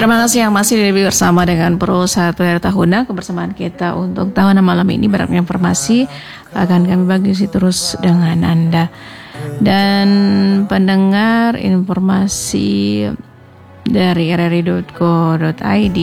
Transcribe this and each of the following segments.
Terima kasih yang masih bersama dengan Pro 1 Tahuna. Kebersamaan kita untuk tahun malam ini beragam informasi akan kami bagi terus dengan Anda. Dan pendengar informasi dari rri.co.id,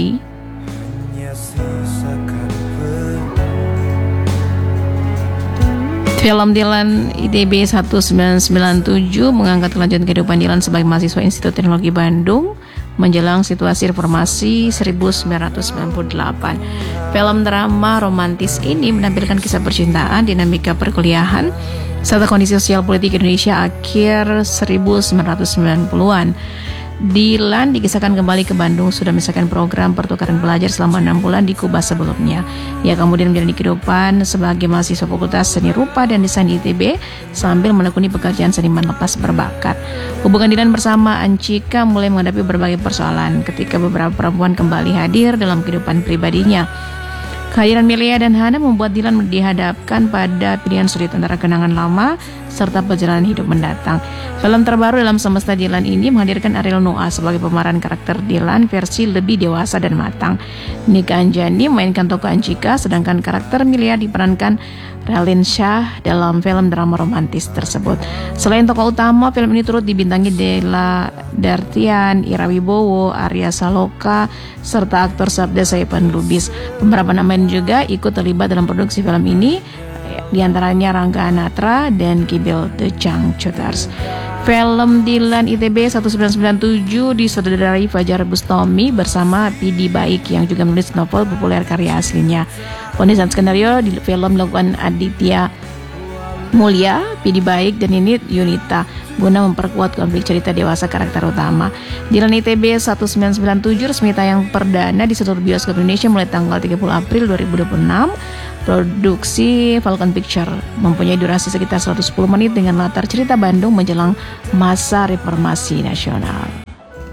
film Dilan ITB 1997 mengangkat kelanjutan kehidupan Dilan sebagai mahasiswa Institut Teknologi Bandung menjelang situasi reformasi 1998. Film drama romantis ini menampilkan kisah percintaan, dinamika perkuliahan, serta kondisi sosial politik Indonesia akhir 1990-an. Dilan dikisahkan kembali ke Bandung sudah menyelesaikan program pertukaran pelajar selama 6 bulan di Kuba sebelumnya. Ia kemudian menjalani kehidupan sebagai mahasiswa Fakultas Seni Rupa dan Desain ITB sambil menekuni pekerjaan seniman lepas berbakat. Hubungan Dilan bersama Ancika mulai menghadapi berbagai persoalan ketika beberapa perempuan kembali hadir dalam kehidupan pribadinya. Kehadiran Melia dan Hana membuat Dilan dihadapkan pada pilihan sulit antara kenangan lama serta perjalanan hidup mendatang. Film terbaru dalam semesta Dilan ini menghadirkan Ariel Noah sebagai pemeran karakter Dilan versi lebih dewasa dan matang. Nika Anjani memainkan tokoh Ancika, sedangkan karakter Melia diperankan Raline Shah dalam film drama romantis tersebut. Selain tokoh utama, film ini turut dibintangi Della Dartian, Ira Wibowo, Arya Saloka, serta aktor Sabda Saipan Lubis. Beberapa nama juga ikut terlibat dalam produksi film ini, diantaranya Rangga Anatra dan Kibil The Changchuters. Film Dilan ITB 1997 disutradarai Fajar Bustami bersama Pidi Baik yang juga menulis novel populer karya aslinya. Penulisan skenario di film dilakukan Aditya Mulia, Pidi Baik, dan Ninit Yunita guna memperkuat konflik cerita dewasa karakter utama. Dilan ITB 1997 resmi tayang perdana di seluruh bioskop Indonesia mulai tanggal 30 April 2026. Produksi Falcon Picture mempunyai durasi sekitar 110 menit dengan latar cerita Bandung menjelang masa reformasi nasional.